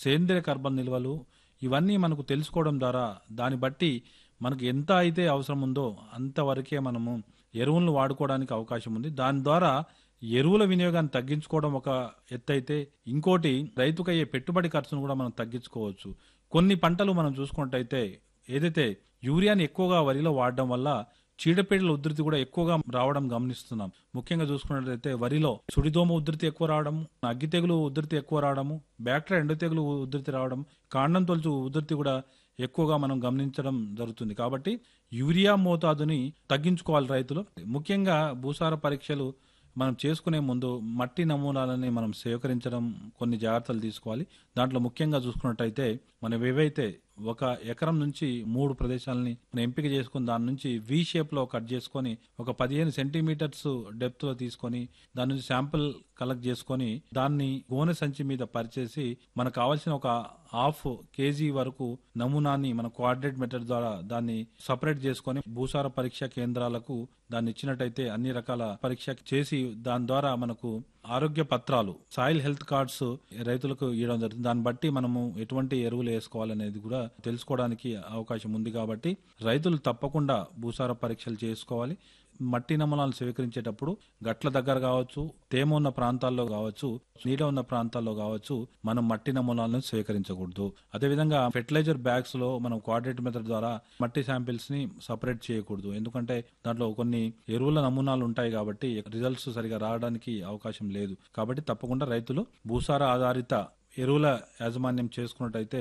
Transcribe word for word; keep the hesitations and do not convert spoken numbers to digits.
సేంద్రియ కర్బన నిల్వలు ఇవన్నీ మనకు తెలుసుకోవడం ద్వారా దాన్ని బట్టి మనకు ఎంత అయితే అవసరం ఉందో అంతవరకే మనము ఎరువులను వాడుకోవడానికి అవకాశం ఉంది. దాని ద్వారా ఎరువుల వినియోగాన్ని తగ్గించుకోవడం ఒక ఎత్తు అయితే, ఇంకోటి రైతుకయ్యే పెట్టుబడి ఖర్చును కూడా మనం తగ్గించుకోవచ్చు. కొన్ని పంటలు మనం చూసుకున్నట్టయితే ఏదైతే యూరియాని ఎక్కువగా వరిలో వాడడం వల్ల చీడపీడల ఉధృతి కూడా ఎక్కువగా రావడం గమనిస్తున్నాం. ముఖ్యంగా చూసుకున్నట్లయితే వరిలో సుడిదోమ ఉధృతి ఎక్కువ రావడము, అగ్గి తెగులు ఉధృతి ఎక్కువ రావడము, బ్యాక్టీరియా ఎండు తెగులు ఉధృతి రావడం, కాండం తొలుచు ఉధృతి కూడా ఎక్కువగా మనం గమనించడం జరుగుతుంది. కాబట్టి యూరియా మోతాదుని తగ్గించుకోవాలి రైతులు. ముఖ్యంగా భూసార పరీక్షలు మనం చేసుకునే ముందు మట్టి నమూనాలని మనం సేకరించడం, కొన్ని జాగ్రత్తలు తీసుకోవాలి. దాంట్లో ముఖ్యంగా చూసుకున్నట్టయితే మనం ఏవైతే ఒక ఎకరం నుంచి మూడు ప్రదేశాలని మనం ఎంపిక చేసుకుని దాని నుంచి వి షేప్ లో కట్ చేసుకొని ఒక పదిహేను సెంటీమీటర్స్ డెప్త్ లో తీసుకొని దాని నుంచి శాంపిల్ కలెక్ట్ చేసుకొని దాన్ని గోనె సంచి మీద పరిచేసి మనకు కావాల్సిన ఒక హాఫ్ కేజీ వరకు నమూనాన్ని మన కోఆర్డినేట్ మెథడ్ ద్వారా దాన్ని సపరేట్ చేసుకొని భూసార పరీక్ష కేంద్రాలకు దాన్ని ఇచ్చినట్టయితే అన్ని రకాల పరీక్ష చేసి దాని ద్వారా మనకు ఆరోగ్య పత్రాలు, సాయిల్ హెల్త్ కార్డ్స్ రైతులకు ఇవ్వడం జరుగుతుంది. దాన్ని బట్టి మనము ఎటువంటి ఎరువులు వేసుకోవాలనేది కూడా తెలుసుకోవడానికి అవకాశం ఉంది. కాబట్టి రైతులు తప్పకుండా భూసార పరీక్షలు చేసుకోవాలి. మట్టి నమూనాలు స్వీకరించేటప్పుడు గట్ల దగ్గర కావచ్చు, తేమ ఉన్న ప్రాంతాల్లో కావచ్చు, నీడ ఉన్న ప్రాంతాల్లో కావచ్చు మనం మట్టి నమూనాలను స్వీకరించకూడదు. అదేవిధంగా ఫెర్టిలైజర్ బ్యాగ్స్ లో మనం కోఆర్డినేట్ మెథడ్ ద్వారా మట్టి శాంపిల్స్ ని సపరేట్ చేయకూడదు. ఎందుకంటే దాంట్లో కొన్ని ఎరువుల నమూనాలు ఉంటాయి కాబట్టి రిజల్ట్స్ సరిగా రావడానికి అవకాశం లేదు. కాబట్టి తప్పకుండా రైతులు భూసార ఆధారిత ఎరువుల యాజమాన్యం చేసుకున్నట్టయితే